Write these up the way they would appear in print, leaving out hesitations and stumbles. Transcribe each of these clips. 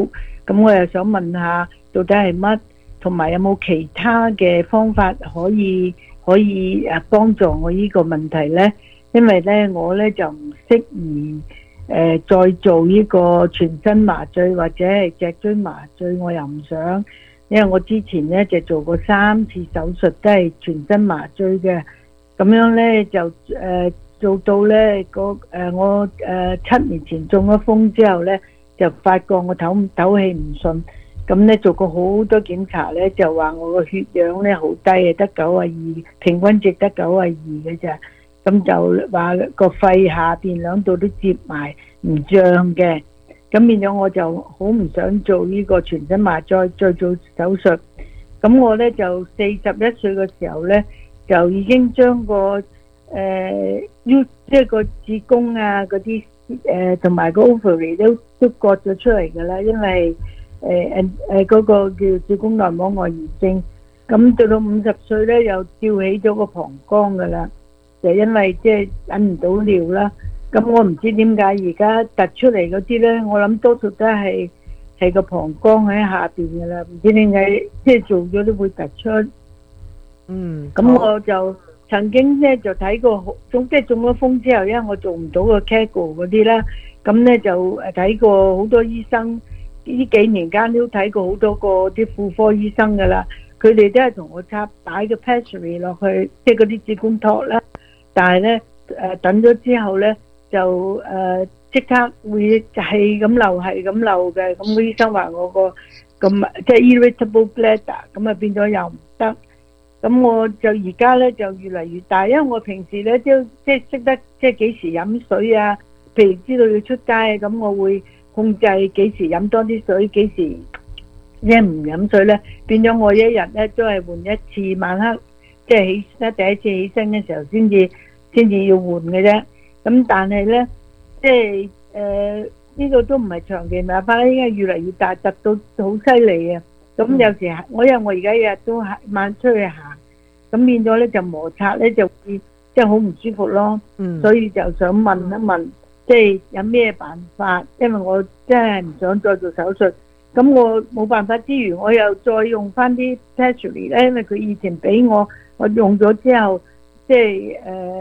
咁我又想問下到底係乜，同埋有冇其他嘅方法可以幫助我呢個問題呢？因為呢，我呢就唔適宜再做呢個全身麻醉或者係脊椎麻醉，我又唔想，因為我之前呢就做過3次手術都係全身麻醉嘅，咁樣呢就做到呢我7年前中咗風之後呢，就發覺我唞氣唔順，咁呢做過好多檢查呢，就話我個血氧呢好低，得92，平均值得92嘅咋。咁就話個肺下邊兩度都接埋唔脹嘅，咁變咗我就好唔想做呢個全身麻醉再做手術。咁我呢就41歲嘅時候呢，就已經將個即係個子宮啊嗰啲同埋個 ovary 都割咗出嚟㗎啦，因為嗰個叫子宮內膜外炎症。咁到50歲呢，又吊起咗個膀胱㗎啦。就因為即係忍唔到尿啦，咁我唔知點解而家突出嚟嗰啲呢，我諗多數都係個膀胱喺下邊噶啦，唔知點解即係做咗都會突出。咁我就曾經呢就睇過，即係中咗風之後，因為我做唔到個 Kegel 嗰啲啦，咁呢就睇過好多醫生，呢幾年間都睇過好多個啲婦科醫生噶啦，佢哋都係同我擺個 pessary 落去，即係嗰啲子宮托啦。但係咧，等咗之後咧，就即刻會係咁漏嘅。咁個醫生話我個咁即係 irritable bladder，咁啊變咗又唔得。咁我就而家咧就越嚟越大，因為我平時咧都即係識得即係幾時飲水啊，譬如知道要出街，咁我會控制幾時飲多啲水，幾時即係唔飲水咧，變咗我一日咧都係換一次，晚黑。即係起身第一次起身嘅時候先至要換嘅啫。咁但係咧，即係呢個都唔係長期麻煩，應該越嚟越大，突到好犀利啊！咁有時因為我而家日日都晚出去行，咁變咗咧就摩擦咧就會即係好唔舒服咯。所以就想問一問，即係有咩辦法？因為我真係唔想再做手術。咁我冇辦法之餘，我又再用翻啲 pessary 咧，因為佢以前俾我用咗之後，即係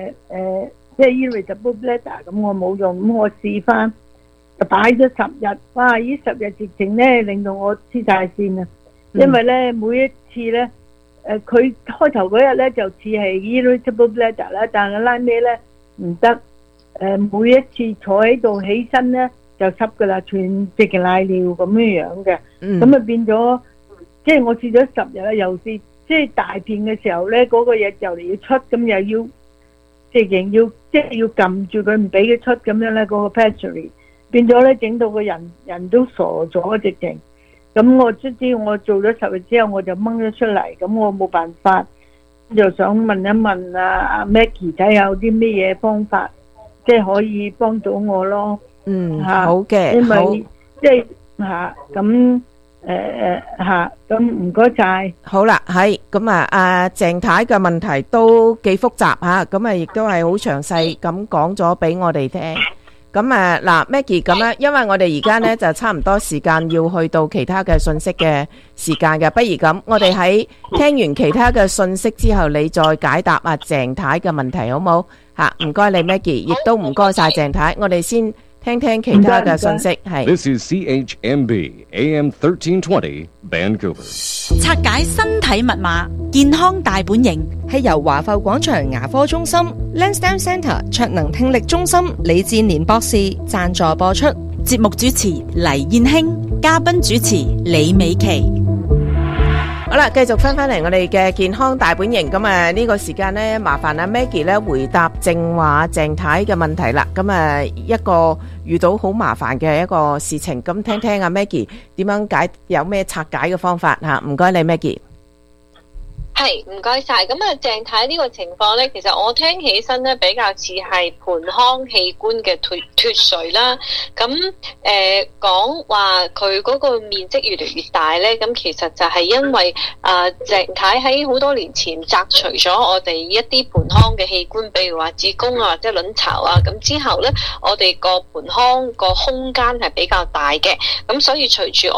irritable bladder，咁我冇用，咁我試翻就擺咗10日，哇！呢10日直情咧令到我黐晒線啊！因為咧每一次咧，佢開頭嗰日咧就似係 irritable bladder 啦，但係拉尾咧唔得，每一次坐喺度起身咧就濕噶啦，全直情瀨尿咁樣嘅，咁啊變咗，即係我試咗10日啦，又試。即係大便嘅時候咧，嗰個嘢就嚟要出，咁又要直情要即係要撳住佢唔俾佢出咁樣咧，嗰個 pessary 變咗咧，整到個人都傻咗直情。咁我卒之我做咗10日之後，我就掹咗出嚟，咁我冇辦法，就想問一問阿 Maggie 睇下有啲咩嘢方法，即係可以幫到我咯。 好嘅， 因為即係咁。咁唔該晒。 好啦，係咁啊，阿鄭太嘅問題都幾複雜吓，咁啊亦都係好詳細咁講咗俾我哋聽。咁啊嗱 ，Maggie 咁啦，因為我哋而家呢就差唔多時間要去到其他嘅信息嘅時間嘅，不如咁，我哋喺聽完其他嘅信息之後，你再解答阿鄭太嘅問題好冇？吓，唔該你 Maggie，亦都唔該晒鄭太，我哋先聽聽其他嘅信息。係 This is CHMB AM 1320 Vancouver。 拆解身體密碼，健康大本營係由華埠廣場牙科中心 Lansdowne Centre 卓能聽力中心李志年博士贊助播出。 節目主持黎燕卿，嘉賓主持李美琪。 好啦，繼續翻嚟我哋嘅健康大本營。咁啊呢個時間呢，麻煩阿 Maggie 咧回答正話鄭太嘅問題啦。咁啊一個遇到好麻煩嘅一個事情，咁聽聽阿 Maggie 點樣解，有咩拆解嘅方法吓？唔該你 Maggie。 係，唔該晒。咁啊，鄭太呢個情況咧，其實我聽起身咧比較似係盆腔器官嘅脫垂啦。咁講話佢嗰個面積越嚟越大咧，咁其實就係因為鄭太喺好多年前摘除咗我哋一啲盆腔嘅器官，比如話子宮啊或者卵巢啊，咁之後咧我哋個盆腔個空間係比較大嘅，咁所以隨住